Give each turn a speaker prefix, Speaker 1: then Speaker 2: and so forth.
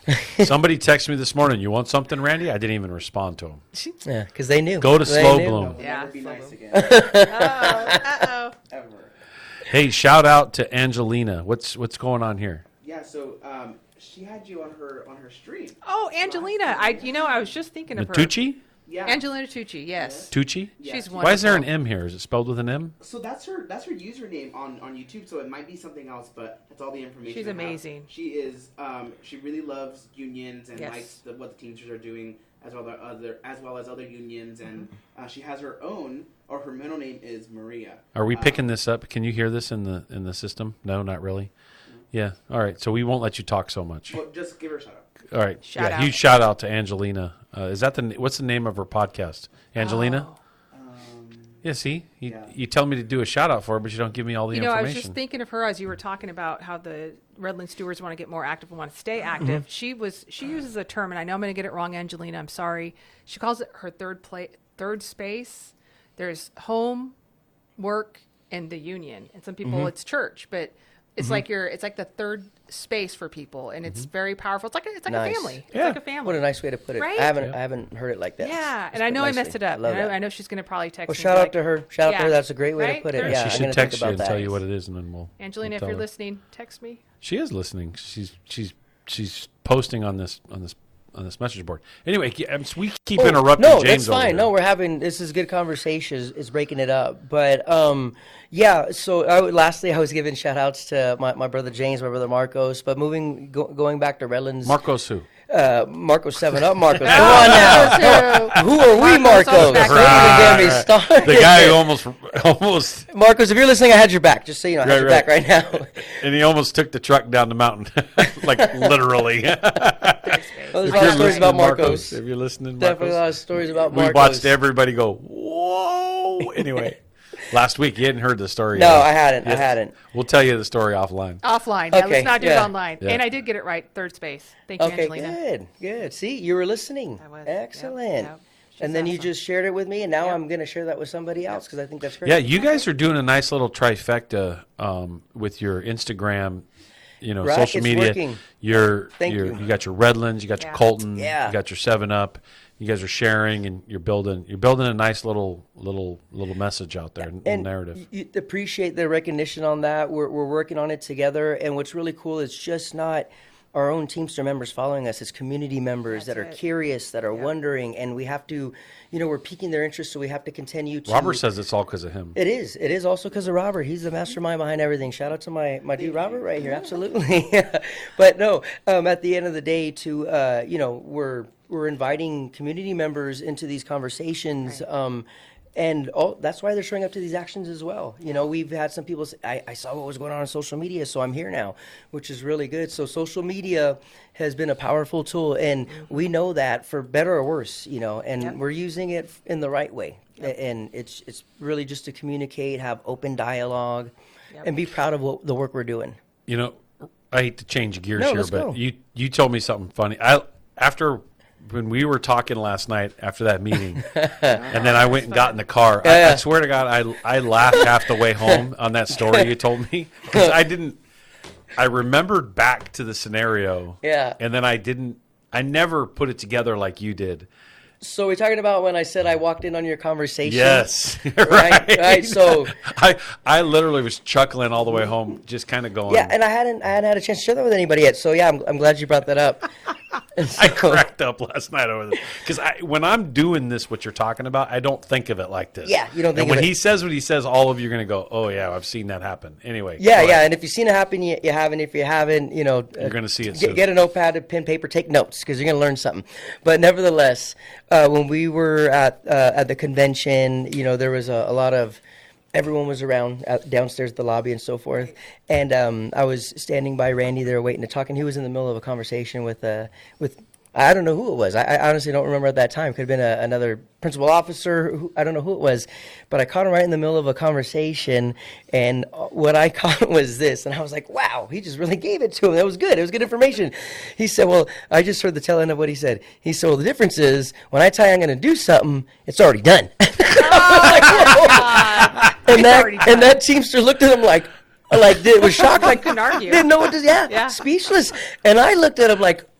Speaker 1: Somebody texted me this morning, you want something, Randy? I didn't even respond to him.
Speaker 2: Yeah, because they knew.
Speaker 1: Go to
Speaker 2: They
Speaker 1: Slow
Speaker 2: knew.
Speaker 1: Bloom.
Speaker 3: Yeah.
Speaker 4: Never be nice again.
Speaker 3: Uh-oh.
Speaker 4: Ever.
Speaker 1: Hey, shout out to Angelina. What's going on here?
Speaker 4: Yeah, so she had you on her stream.
Speaker 3: Oh, Angelina. I was just thinking of her.
Speaker 1: Natucci?
Speaker 4: Yeah.
Speaker 3: Angelina Tucci, yes.
Speaker 1: Tucci?
Speaker 4: Yeah.
Speaker 3: She's wonderful.
Speaker 1: Why is there an M here? Is it spelled with an M?
Speaker 4: So that's her username on YouTube. So it might be something else, but that's all the information.
Speaker 3: She's
Speaker 4: I have.
Speaker 3: amazing.
Speaker 4: She is. She really loves unions and
Speaker 3: Yes.
Speaker 4: likes what the Teamsters are doing, as well as other unions. And she has her own, or her middle name is Maria.
Speaker 1: Are we picking this up? Can you hear this in the system? No, not really. Yeah. All right. So we won't let you talk so much.
Speaker 4: Well, just give her a shout out.
Speaker 1: All right.
Speaker 3: Shout out.
Speaker 1: Huge shout out to Angelina. Is that what's the name of her podcast? Angelina?
Speaker 3: Oh.
Speaker 1: Yeah, see?
Speaker 4: Yeah.
Speaker 1: You tell me to do a shout out for her, but you don't give me all the information.
Speaker 3: I was just thinking of her as you were talking about how the Redland Stewards want to get more active and want to stay active.
Speaker 1: Mm-hmm.
Speaker 3: She uses a term, and I know I'm going to get it wrong, Angelina. I'm sorry. She calls it her third space. There's home, work, and the union. And some people it's church, but it's like it's like the third space for people, and it's very powerful. It's like a
Speaker 2: Nice.
Speaker 3: family. It's
Speaker 1: Yeah.
Speaker 3: like a family.
Speaker 2: What a nice way to put it.
Speaker 3: Right?
Speaker 2: I haven't heard it like that.
Speaker 3: Yeah,
Speaker 2: It's
Speaker 3: and I
Speaker 2: put
Speaker 3: know I
Speaker 2: nicely.
Speaker 3: messed it up.
Speaker 2: I love that.
Speaker 3: I know she's going to probably text
Speaker 2: Well,
Speaker 3: me.
Speaker 2: shout out
Speaker 3: like,
Speaker 2: to her. Shout out to her.
Speaker 3: yeah,
Speaker 2: That's a great way to
Speaker 3: right?
Speaker 2: put it.
Speaker 3: Third
Speaker 2: Yeah,
Speaker 1: she
Speaker 2: I'm
Speaker 1: should
Speaker 2: gonna
Speaker 1: text
Speaker 2: think
Speaker 1: you
Speaker 2: about
Speaker 1: and
Speaker 2: that.
Speaker 1: tell you what it is, and then we'll
Speaker 3: Angelina, if
Speaker 1: tell
Speaker 3: you're
Speaker 1: her.
Speaker 3: listening, text me.
Speaker 1: She is listening. She's posting on this message board. Anyway, we keep interrupting
Speaker 2: No,
Speaker 1: James.
Speaker 2: that's fine.
Speaker 1: over here.
Speaker 2: No, we're having this is good conversation. It's breaking it up, but yeah. So lastly, I was giving shout outs to my brother James, my brother Marcos. But going back to Redlands,
Speaker 1: Marcos who?
Speaker 2: Marcos 7 Up, Marcos. Come on now. Who are we, Marcos?
Speaker 3: Marcos, back
Speaker 2: Don't even get me started.
Speaker 1: The guy who almost,
Speaker 2: Marcos, if you're listening, I had your back. Just so you know, I had your
Speaker 1: Right,
Speaker 2: back right now.
Speaker 1: and he almost took the truck down the mountain, like literally.
Speaker 2: Well, there's
Speaker 1: If
Speaker 2: a lot
Speaker 1: you're
Speaker 2: of stories
Speaker 1: listening,
Speaker 2: about Marcos.
Speaker 1: if you're listening,
Speaker 2: Definitely a
Speaker 1: Marcos,
Speaker 2: lot of stories about
Speaker 1: we
Speaker 2: Marcos.
Speaker 1: watched everybody go, whoa. Anyway, last week you hadn't heard the story.
Speaker 2: No,
Speaker 1: yet.
Speaker 2: I hadn't. I
Speaker 1: Yes.
Speaker 2: hadn't.
Speaker 1: We'll tell you the story offline.
Speaker 3: Offline. Yeah,
Speaker 2: Okay,
Speaker 3: let's not do it
Speaker 2: yeah.
Speaker 3: online.
Speaker 1: Yeah.
Speaker 3: And I did get it right. Third space. Thank you,
Speaker 2: Okay,
Speaker 3: Angelina.
Speaker 2: good. See, you were listening.
Speaker 3: I was.
Speaker 2: Excellent.
Speaker 3: Yep. She's
Speaker 2: And then you
Speaker 3: awesome.
Speaker 2: just shared it with me, and now
Speaker 3: Yep.
Speaker 2: I'm going to share that with somebody else because I think that's great.
Speaker 1: Yeah, you guys are doing a nice little trifecta with your Instagram,
Speaker 2: Right,
Speaker 1: social
Speaker 2: it's
Speaker 1: media.
Speaker 2: working.
Speaker 1: You
Speaker 2: you.
Speaker 1: got your Redlands, you got your
Speaker 3: Yeah.
Speaker 1: Colton,
Speaker 2: Yeah.
Speaker 1: you got your 7-Up. You guys are sharing, and you're building a nice little message out there, little
Speaker 2: And
Speaker 1: narrative.
Speaker 2: you appreciate the recognition on that. We're working on it together, and what's really cool is just not our own Teamster members following us. It's community members that are
Speaker 3: That's it.
Speaker 2: curious, that are wondering, and we have to, we're piquing their interest, so we have to continue to.
Speaker 1: Robert says it's all because of him.
Speaker 2: It is. It is also because of Robert. He's the mastermind behind everything. Shout out to my dude Robert right here. Absolutely. But no, at the end of the day, we're inviting community members into these conversations. And that's why they're showing up to these actions as well. We've had some people say, I saw what was going on social media, so I'm here now, which is really good. So social media has been a powerful tool, and we know that for better or worse, and
Speaker 3: Yep.
Speaker 2: we're using it in the right way. And it's really just to communicate, have open dialogue,
Speaker 3: Yep.
Speaker 2: and be proud of the work we're doing.
Speaker 1: I hate to change gears
Speaker 2: No,
Speaker 1: here,
Speaker 2: let's
Speaker 1: but
Speaker 2: go.
Speaker 1: you told me something funny. When we were talking last night after that meeting, and then I went and got in the car. I swear to God, I laughed half the way home on that story you told me, because I remembered back to the scenario.
Speaker 2: Yeah.
Speaker 1: And then I never put it together like you did.
Speaker 2: So we're talking about when I said I walked in on your conversation.
Speaker 1: Yes.
Speaker 2: Right. So
Speaker 1: I literally was chuckling all the way home, just kind of going.
Speaker 2: yeah, and I hadn't had a chance to share that with anybody yet. So yeah, I'm glad you brought that up.
Speaker 1: I cracked up last night over this because when I'm doing this, what you're talking about, I don't think of it like this.
Speaker 2: Yeah, you don't think
Speaker 1: And when
Speaker 2: of it.
Speaker 1: he says what he says, all of you are going to go, "Oh yeah, I've seen that happen." Anyway.
Speaker 2: Yeah,
Speaker 1: go
Speaker 2: yeah,
Speaker 1: ahead.
Speaker 2: and if you've seen it happen, you haven't. If you haven't,
Speaker 1: You're gonna see it soon.
Speaker 2: Get a notepad, a pen, paper, take notes because you're going to learn something. But nevertheless, when we were at the convention, there was a lot of. Everyone was around downstairs at the lobby and so forth, and I was standing by Randy there waiting to talk, and he was in the middle of a conversation with I don't know who it was. I honestly don't remember at that time. Could have been another principal officer. I don't know who it was, but I caught him right in the middle of a conversation, and what I caught was this, and I was like, "Wow, he just really gave it to him. That was good. It was good information." He said, "Well, I just heard the tail end of what he said." He said, "Well, the difference is when I tell you I'm going to do something, it's already done." And that Teamster looked at him was shocked, like
Speaker 3: Couldn't argue.
Speaker 2: didn't know what to
Speaker 3: Yeah.
Speaker 2: speechless. And I looked at him like,